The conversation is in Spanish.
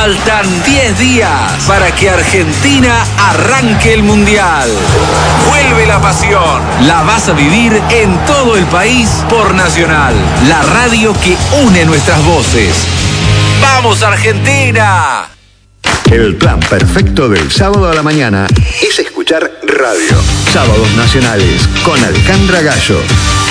Faltan 10 días para que Argentina arranque el Mundial. Vuelve la pasión. La vas a vivir en todo el país por Nacional, la radio que une nuestras voces. ¡Vamos, Argentina! El plan perfecto del sábado a la mañana es escuchar radio. Sábados Nacionales con Alejandra Gallo.